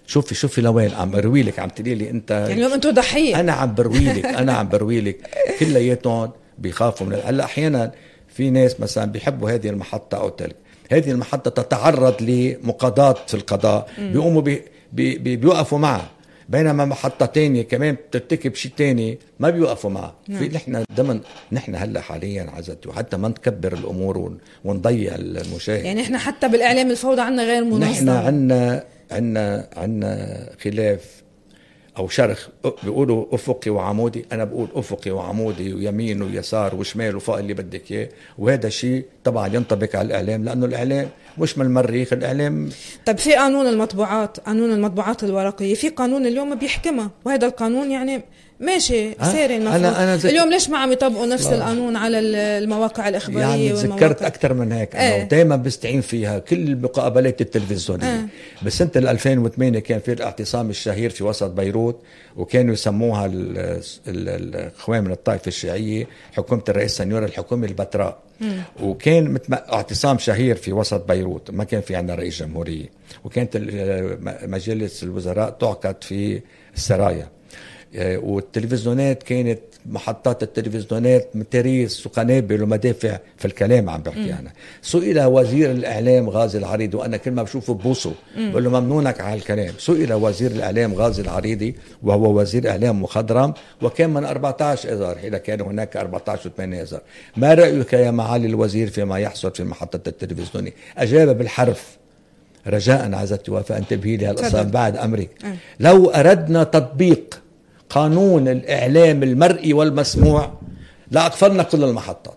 شوفي لوين عم بروي لك، عم تقولي لي انت يعني اليوم انتوا ضحيه. انا عم بروي لك كلياتهم بيخافوا من هلا. احيانا في ناس مثلا بيحبوا هذه المحطه او تلك، هذه المحطه تتعرض لمقاضاه في القضاء، بيقوموا بيوقفوا معها، بينما محطة تانية كمان بترتكب شيء تاني ما بيوقفوا معه. في نحن هلا حاليا عزتي، وحتى ما نكبر الامور ونضيع المشاهد. يعني احنا حتى بالاعلام الفوضى عنا غير منظم. نحن عنا خلاف او شرخ، بيقولوا افقي وعمودي، انا بقول افقي وعمودي ويمين ويسار وشمال وفوق اللي بدك اياه. وهذا شيء طبعا ينطبق على الاعلام، لانه الاعلام مش من المريخ، الاعلام. طيب في قانون المطبوعات الورقيه، في قانون اليوم بيحكمها، وهذا القانون يعني ماشي ساري المفروض. اليوم ليش ما عم يطبقوا نفس القانون على المواقع الإخبارية يعني ذكرت أكثر من هيك. أنا دايما بستعين فيها كل المقابلات التلفزيونية. بسنة 2008 كان في الاعتصام الشهير في وسط بيروت، وكانوا يسموها الإخوان من الطائفة الشيعية حكومة الرئيس سنيور، الحكومة البتراء. وكان اعتصام شهير في وسط بيروت، ما كان في عندنا رئيس جمهورية، وكانت مجلس الوزراء تعقد في السرايا، والتلفزيونات كانت محطات التلفزيونات متاريس وقنابل ومدافع في الكلام عم بحكي أنا. سئل وزير الإعلام غازي العريضي، وأنا كل ما بشوفه ببوسه بقول له ممنونك على الكلام. سئل وزير الإعلام غازي العريضي وهو وزير إعلام مخضرم، وكان من 14 إذار حين كان هناك 14 و8 إذار. ما رأيك يا معالي الوزير فيما يحصل في محطة التلفزيونية؟ أجاب بالحرف، رجاء عزتي وفاء انتبهي لي هالقصة بعد أمرك. لو أردنا تطبيق قانون الإعلام المرئي والمسموع لأقفلنا كل المحطات.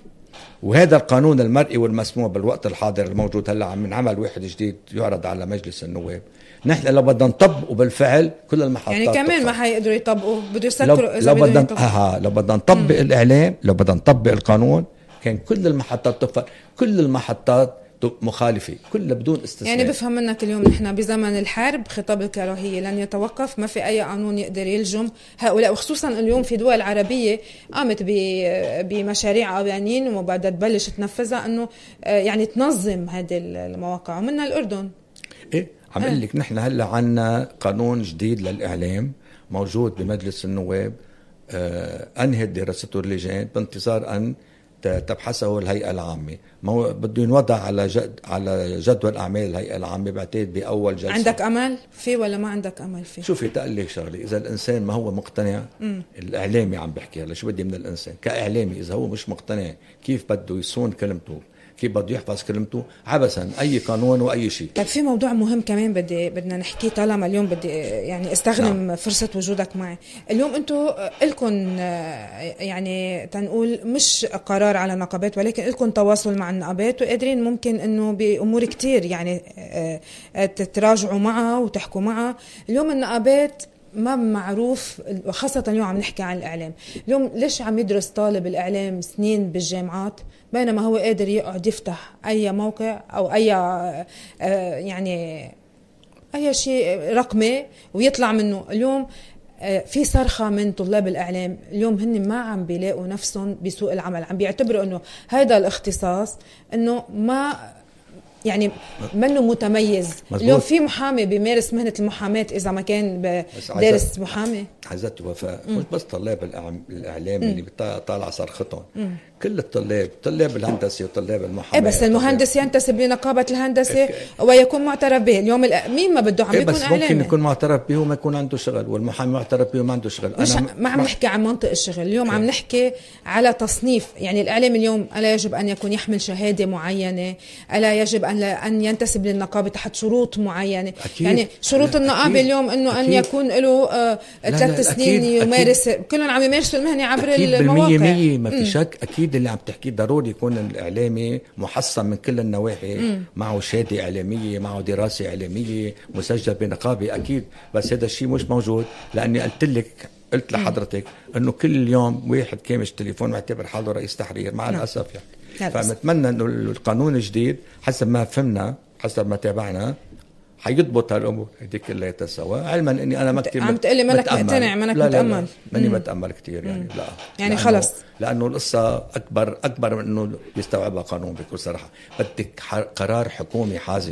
وهذا القانون المرئي والمسموع بالوقت الحاضر الموجود هلا عم نعمل واحد جديد يعرض على مجلس النواب. نحن لو بدنا نطبقه بالفعل كل المحطات يعني كمان ما حيقدروا يطبقوا، بده يسكروا إذا لو بدنا نطبق الإعلام، لو بدنا نطبق القانون كان كل المحطات تقفل، كل المحطات مخالفة كلها بدون استثناء. يعني بفهم منك اليوم نحن بزمن الحرب، خطاب الكراهية لن يتوقف، ما في أي قانون يقدر يلجم هؤلاء. وخصوصا اليوم في دول عربية قامت بمشاريع قوانين وبدها تبلش تنفذها أنه يعني تنظم هذه المواقع، ومنها الأردن. إيه عم أقول لك نحن هلا عنا قانون جديد للإعلام موجود بمجلس النواب، أنهت دراسته اللجان بانتظار أن تبحثه الهيئة العامة. بده ينوضع على جدول أعمال الهيئة العامة بعتقد بأول جلسة. عندك أمل فيه ولا ما عندك أمل فيه؟ شوفي تقلك شغلي، إذا الإنسان ما هو مقتنع، الإعلامي عم بحكي هلا، شو بدي من الإنسان كإعلامي؟ إذا هو مش مقتنع كيف بده يصون كلمته، كيف بده يحفظ كلمته، عبثا أي قانون وأي شيء. طيب في موضوع مهم كمان بدنا نحكيه، طالما اليوم بدي يعني استخدم فرصة وجودك معي اليوم. انتوا لكم يعني تنقول مش قرار على نقابات، ولكن لكم تواصل مع النقابات، وقادرين ممكن انه بأمور كتير يعني تتراجعوا معها وتحكوا معها. اليوم النقابات ما معروف، وخاصة اليوم عم نحكي عن الإعلام. اليوم ليش عم يدرس طالب الإعلام سنين بالجامعات بينما هو قادر يقعد يفتح أي موقع أو أي يعني أي شيء رقمي ويطلع منه؟ اليوم في صرخة من طلاب الإعلام، اليوم هن ما عم بيلاقوا نفسهم بسوق العمل، عم بيعتبروا أنه هذا الاختصاص أنه ما يعني منه متميز. مزبوط. اليوم في محامي بيمارس مهنة المحاماة إذا ما كان دارس محامي. عزت وفاء مش بس طلاب الإعلام اللي طالع صرختهم، كل الطلاب، طلاب الهندسة وطلاب المحاماة. بس المهندس ينتسب لنقابة الهندسة ويكون معترف به. اليوم مين ما بده عم يكون إعلامي، ممكن يكون معترف به وما يكون عنده شغل، والمحامي معترف به وما عنده شغل. ما عم نحكي عن منطق الشغل اليوم، عم نحكي على تصنيف. يعني الإعلام اليوم ألا يجب أن يكون يحمل شهادة معينة؟ ألا يجب أن ينتسب للنقابة تحت شروط معينة؟ أكيد. يعني شروط النقابة اليوم أنه أن يكون له 3 سنين يمارس، كلهم عم يمارسوا المهنة عبر المواقع. ما في شك. أكيد اللي عم تحكيه ضروري يكون الإعلامي محصن من كل النواحي، معه شهادة إعلامية، معه دراسة إعلامية، مسجل بنقابة أكيد. بس هذا الشيء مش موجود، لأني قلت لحضرتك أنه كل يوم واحد كامش تليفون معتبر حاله رئيس تحرير مع الأسف يعني. فنتمنى أنه القانون الجديد حسب ما فهمنا، حسب ما تابعنا، حيضبط هالأمور هذه كلها سوا، علما اني انا ما كتير عم تقلي منك مقتنع، منك متأمل. ماني بتأمل كتير يعني. لا يعني خلص، لانه القصة اكبر من انه يستوعبها قانون. بكل صراحة بدك قرار حكومي حازم،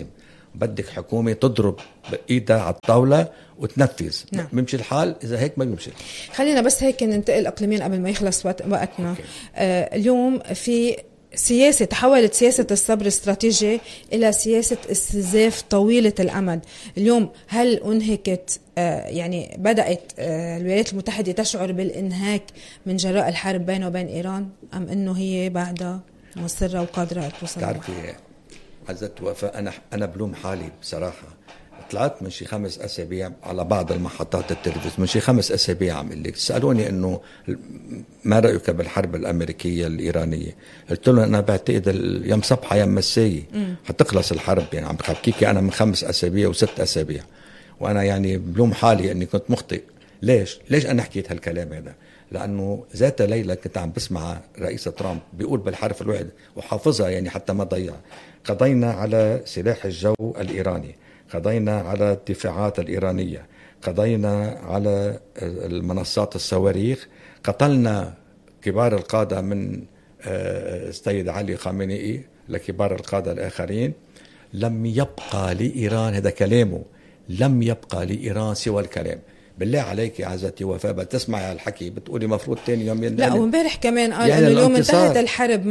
بدك حكومة تضرب بإيدها على الطاولة وتنفذ. نعم. بيمشي الحال، إذا هيك ما بيمشي. خلينا بس هيك ننتقل أقليميا قبل ما يخلص وقتنا. اليوم في سياسة تحولت سياسة الصبر الاستراتيجي إلى سياسة استنزاف طويلة الأمد. اليوم هل أنهكت يعني بدأت الولايات المتحدة تشعر بالإنهاك من جراء الحرب بينه وبين إيران، أم أنه هي بعدها مصرة وقادرة توصل؟ تعرفي عزت وفاء، أنا بلوم حالي بصراحة. طلعت من شي 5 أسابيع على بعض المحطات التلفزيون، من شي 5 أسابيع عم اللي سألوني إنه ما رأيك بالحرب الأمريكية الإيرانية. قلت لهم أنا بعتقد يوم صبحة يوم مساية حتخلص الحرب. يعني عم بحكيكي أنا من 5 أسابيع و6 أسابيع، وأنا يعني بلوم حالي إني كنت مخطئ. ليش أنا حكيت هالكلام هذا؟ لأنه ذات ليلة كنت عم بسمع رئيس ترامب بيقول بالحرف الواحد وحافظها يعني حتى ما ضيع: قضينا على سلاح الجو الإيراني، قضينا على الدفاعات الإيرانية، قضينا على المنصات الصواريخ، قتلنا كبار القادة من السيد علي خامنئي لكبار القادة الآخرين. لم يبقى لإيران، هذا كلامه، لم يبقى لإيران سوى الكلام. بالله عليك يا عزتي وفاء بتسمعي هالحكي بتقولي مفروض تاني يوم لا، وامبارح كمان قال يعني اليوم انتهت الحرب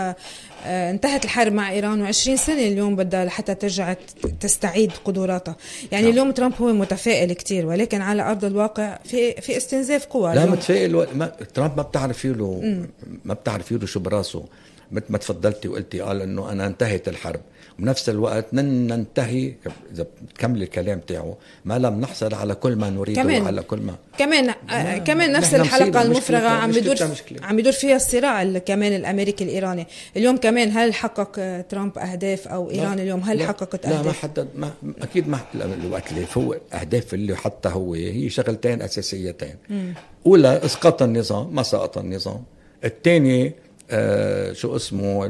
مع إيران، و20 سنة اليوم بدها لحتى ترجع تستعيد قدراتها. يعني اليوم ترامب هو متفائل كتير، ولكن على أرض الواقع في استنزاف قوى. لا متفائل ترامب ما بتعرفي له شو براسه. مثل ما تفضلتي وقلتي قال انه انا انتهت الحرب، وبنفس الوقت ننتهي اذا بتكمل الكلام تاعه ما لم نحصل على كل ما نريده وعلى كل ما كمان نفس الحلقة المفرغة عم بيدور فيها الصراع كمان الامريكي الايراني. اليوم كمان هل حقق ترامب اهداف او ايران اليوم هل حققت اهداف؟ لا ما حدد، اكيد ما الوقت اللي فوق اهداف اللي حتى هي شغلتين اساسيتين. اولى اسقاط النظام، ما سقط النظام. الثاني شو اسمه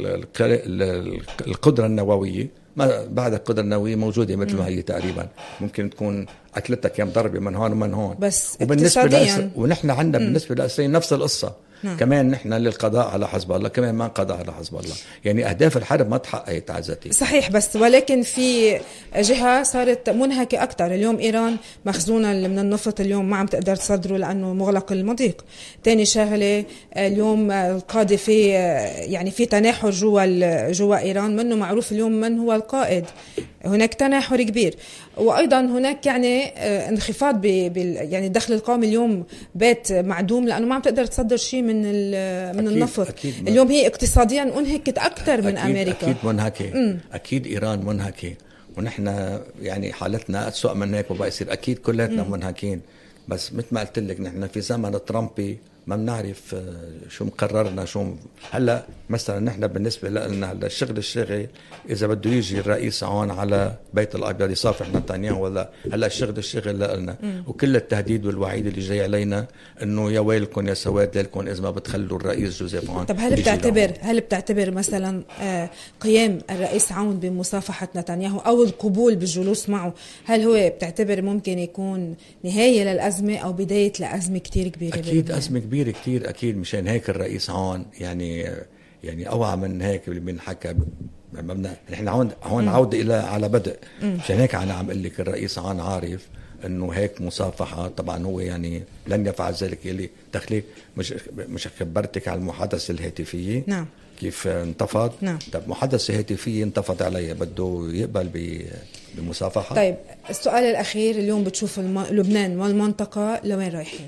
القدرة النووية. ما بعد القدرة النووية موجودة مثل ما هي تقريبا، ممكن تكون أكلتها كم ضربة من هون ومن هون. بس وبالنسبة ونحن عندنا بالنسبة للأسرين نفس القصة. كمان نحن للقضاء على حزب الله، كمان ما قضاء على حزب الله. يعني أهداف الحرب ما تحققت عزتي. صحيح، بس ولكن في جهة صارت منهكة أكتر. اليوم إيران مخزونة من النفط اليوم ما عم تقدر تصدره لأنه مغلق المضيق. تاني شغلة اليوم القادة في تناحر جوا إيران، منه معروف اليوم من هو القائد. هناك تناحر كبير، وأيضا هناك يعني انخفاض يعني الدخل القومي اليوم بات معدوم لأنه ما عم تقدر تصدر شيء من النفط. اليوم هي اقتصاديا انهكت أكثر من أمريكا. أكيد منهكة. أكيد إيران منهكة، ونحن يعني حالتنا أسوأ من هيك وبقى يصير أكيد كلاتنا منهكين. بس مثل ما قلت لك نحن في زمن ترامبي ما بنعرف شو مقررنا. شو هلا مثلا نحن بالنسبه لنا هلا الشغل اذا بده يجي الرئيس هون على بيت الابيض يصافح نتنياهو ولا هلا الشغل لنا، وكل التهديد والوعيد اللي جاي علينا انه يا ويلكم يا سواد لكم اذا ما بتخلوا الرئيس جوزيف عون. طب هل بتعتبر مثلا قيام الرئيس عون بمصافحه نتنياهو او القبول بالجلوس معه، هل هو بتعتبر ممكن يكون نهايه للازمه او بدايه لازمه كتير كبيره؟ اكيد ازمه كبيره كتير اكيد. مشان هيك الرئيس عون يعني اوعى من هيك اللي بنحكى. نحن هون عودة إلى على بدء. مشان هيك أنا عم أقول لك الرئيس عون عارف إنه هيك مصافحة. طبعا هو يعني لن يفعل ذلك. اللي دخلي مش خبرتك على المحادثة الهاتفية. نعم. كيف انتفض. نعم. طب محادثة هاتفية انتفض عليه، بده يقبل بمصافحة. طيب السؤال الأخير، اليوم بتشوف لبنان والمنطقة لوين رايحين؟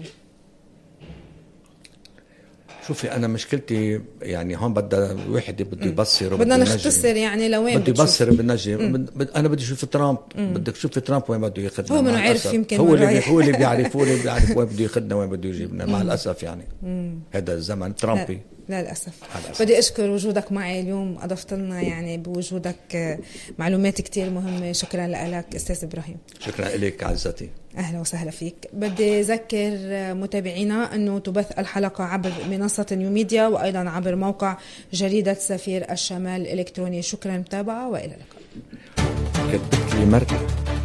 شوفي أنا مشكلتي يعني هون واحد بده يبصر بدنا نختصر يعني لوين بده يبصر بالنجم. أنا بدي أشوف ترامب. بدك تشوف ترامب وين بده ياخذنا. هو منو عارف يمكن هو اللي بيعرف وين بده ياخذنا وين بده يجيبنا. مع الأسف يعني هذا الزمن ترامبي. لا للأسف. بدي أشكر وجودك معي اليوم، أضفت لنا يعني بوجودك معلومات كتير مهمة. شكرا لك أستاذ إبراهيم. شكرا لك عزتي. أهلا وسهلا فيك. بدي أذكر متابعينا أنه تبث الحلقة عبر منصة نيو ميديا وأيضا عبر موقع جريدة سفير الشمال الإلكتروني. شكرا متابعة وإلى اللقاء. كتبت لي مرة